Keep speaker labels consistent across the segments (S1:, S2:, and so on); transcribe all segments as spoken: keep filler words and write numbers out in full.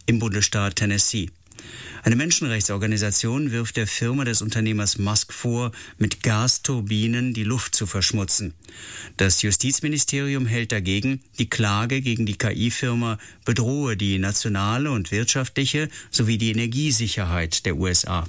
S1: im Bundesstaat Tennessee. Eine Menschenrechtsorganisation wirft der Firma des Unternehmers Musk vor, mit Gasturbinen die Luft zu verschmutzen. Das Justizministerium hält dagegen, die Klage gegen die K I-Firma bedrohe die nationale und wirtschaftliche sowie die Energiesicherheit der U S A.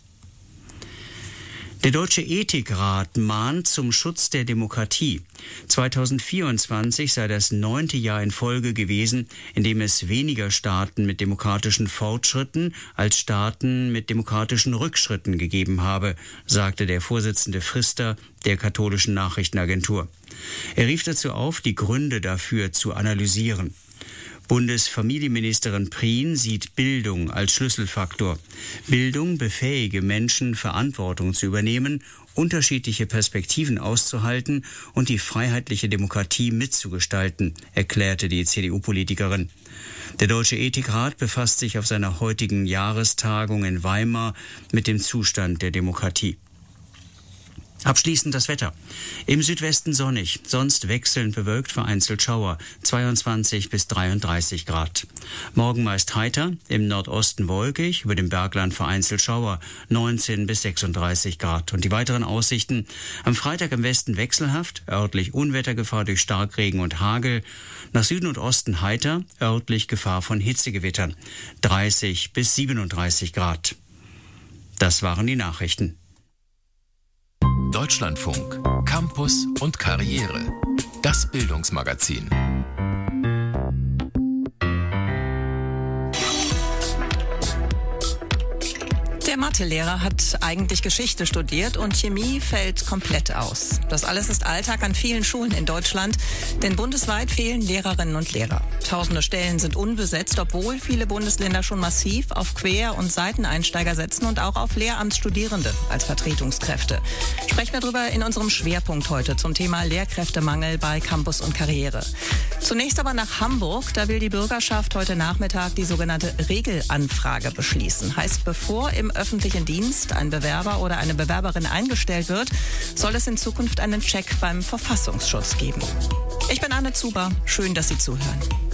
S1: Der Deutsche Ethikrat mahnt zum Schutz der Demokratie. zweitausendvierundzwanzig sei das neunte Jahr in Folge gewesen, in dem es weniger Staaten mit demokratischen Fortschritten als Staaten mit demokratischen Rückschritten gegeben habe, sagte der Vorsitzende Pfister der katholischen Nachrichtenagentur. Er rief dazu auf, die Gründe dafür zu analysieren. Bundesfamilienministerin Prien sieht Bildung als Schlüsselfaktor. Bildung befähige Menschen, Verantwortung zu übernehmen, unterschiedliche Perspektiven auszuhalten und die freiheitliche Demokratie mitzugestalten, erklärte die C D U-Politikerin. Der Deutsche Ethikrat befasst sich auf seiner heutigen Jahrestagung in Weimar mit dem Zustand der Demokratie. Abschließend das Wetter. Im Südwesten sonnig, sonst wechselnd bewölkt, vereinzelt Schauer, zweiundzwanzig bis dreiunddreißig Grad. Morgen meist heiter, im Nordosten wolkig, über dem Bergland vereinzelt Schauer, neunzehn bis sechsunddreißig Grad. Und die weiteren Aussichten: am Freitag im Westen wechselhaft, örtlich Unwettergefahr durch Starkregen und Hagel, nach Süden und Osten heiter, örtlich Gefahr von Hitzegewittern, dreißig bis siebenunddreißig Grad. Das waren die Nachrichten.
S2: Deutschlandfunk, Campus und Karriere. Das Bildungsmagazin.
S3: Der Mathelehrer hat eigentlich Geschichte studiert und Chemie fällt komplett aus. Das alles ist Alltag an vielen Schulen in Deutschland, denn bundesweit fehlen Lehrerinnen und Lehrer. Tausende Stellen sind unbesetzt, obwohl viele Bundesländer schon massiv auf Quer- und Seiteneinsteiger setzen und auch auf Lehramtsstudierende als Vertretungskräfte. Sprechen wir darüber in unserem Schwerpunkt heute zum Thema Lehrkräftemangel bei Campus und Karriere. Zunächst aber nach Hamburg. Da will die Bürgerschaft heute Nachmittag die sogenannte Regelanfrage beschließen. Heißt, bevor im öffentlichen Dienst ein Bewerber oder eine Bewerberin eingestellt wird, soll es in Zukunft einen Check beim Verfassungsschutz geben. Ich bin Anne Zuber. Schön, dass Sie zuhören.